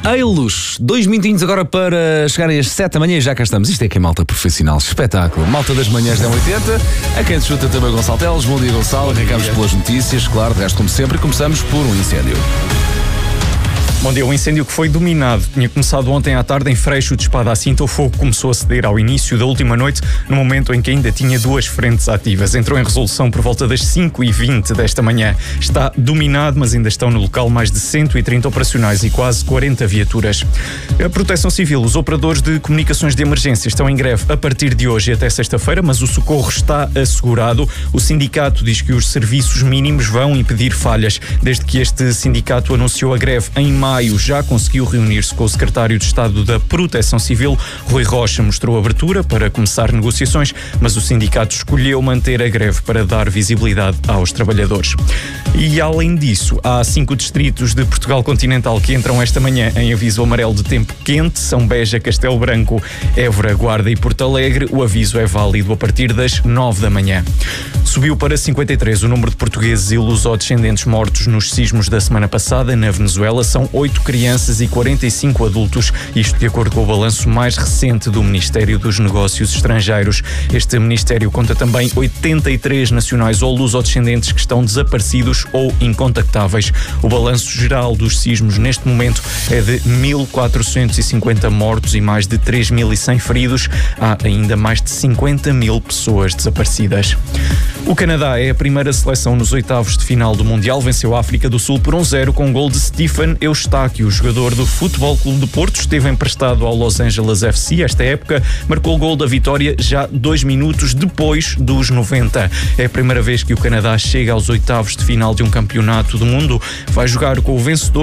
Eilos, 2 minutinhos agora para chegarem às 7 da manhã e já cá estamos. Isto é que é malta profissional, espetáculo. Malta das manhãs da 80, a quem se junta também Gonçalo Teles. Bom dia, Gonçalo. Arrancamos pelas notícias, claro, de resto como sempre, e começamos por um incêndio. Bom dia, um incêndio que foi dominado. Tinha começado ontem à tarde em Freixo de Espada à Cinta. O fogo começou a ceder ao início da última noite, no momento em que ainda tinha 2 frentes ativas. Entrou em resolução por volta das 5h20 desta manhã. Está dominado, mas ainda estão no local mais de 130 operacionais e quase 40 viaturas. A Proteção Civil, os operadores de comunicações de emergência estão em greve a partir de hoje até sexta-feira, mas o socorro está assegurado. O sindicato diz que os serviços mínimos vão impedir falhas. Desde que este sindicato anunciou a greve em maio, já conseguiu reunir-se com o secretário de Estado da Proteção Civil. Rui Rocha mostrou abertura para começar negociações, mas o sindicato escolheu manter a greve para dar visibilidade aos trabalhadores. E além disso, há 5 distritos de Portugal continental que entram esta manhã em aviso amarelo de tempo quente: São Beja, Castelo Branco, Évora, Guarda e Porto Alegre. O aviso é válido a partir das 9 da manhã. Subiu para 53 o número de portugueses e lusodescendentes mortos nos sismos da semana passada. Na Venezuela são 8 crianças e 45 adultos, isto de acordo com o balanço mais recente do Ministério dos Negócios Estrangeiros. Este Ministério conta também 83 nacionais ou lusodescendentes que estão desaparecidos ou incontactáveis. O balanço geral dos sismos neste momento é de 1.450 mortos e mais de 3.100 feridos. Há ainda mais de 50.000 pessoas desaparecidas. O Canadá é a primeira seleção nos oitavos de final do Mundial. Venceu a África do Sul por 1-0 com um gol de Stephen Eustáquio. O jogador do Futebol Clube do Porto esteve emprestado ao Los Angeles FC esta época. Marcou o gol da vitória já 2 minutos depois dos 90. É a primeira vez que o Canadá chega aos oitavos de final de um campeonato do mundo. Vai jogar com o vencedor